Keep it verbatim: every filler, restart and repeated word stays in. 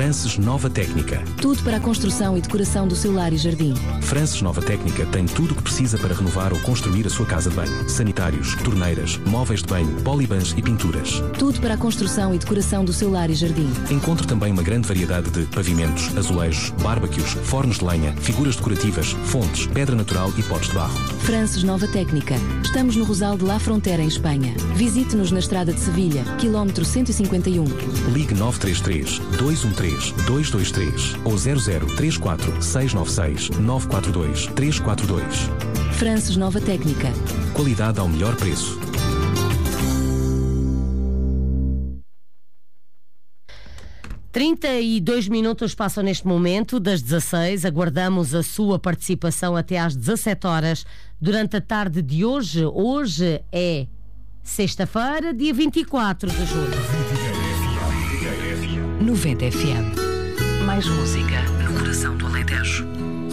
Frances Nova Técnica. Tudo para a construção e decoração do seu lar e jardim. Frances Nova Técnica tem tudo o que precisa para renovar ou construir a sua casa de banho. Sanitários, torneiras, móveis de banho, polibans e pinturas. Tudo para a construção e decoração do seu lar e jardim. Encontre também uma grande variedade de pavimentos, azulejos, barbecues, fornos de lenha, figuras decorativas, fontes, pedra natural e potes de barro. Frances Nova Técnica. Estamos no Rosal de La Frontera, em Espanha. Visite-nos na Estrada de Sevilha, quilómetro cento e cinquenta e um. Ligue nove três três, dois um três, dois dois três ou zero zero três quatro, seis nove seis, nove quatro dois, três quatro dois. Frances Nova Técnica. Qualidade ao melhor preço. trinta e dois minutos passam neste momento das dezasseis. Aguardamos a sua participação até às dezassete horas durante a tarde de hoje. Hoje é sexta-feira, dia vinte e quatro de julho. noventa F M. Mais música.